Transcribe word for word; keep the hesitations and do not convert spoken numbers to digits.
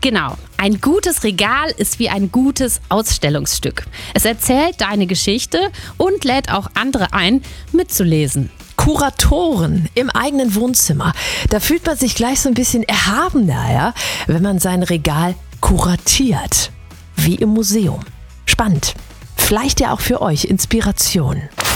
Genau. Ein gutes Regal ist wie ein gutes Ausstellungsstück. Es erzählt deine Geschichte und lädt auch andere ein, mitzulesen. Kuratoren im eigenen Wohnzimmer. Da fühlt man sich gleich so ein bisschen erhabener, ja, wenn man sein Regal kuratiert. Wie im Museum. Spannend. Vielleicht ja auch für euch Inspiration.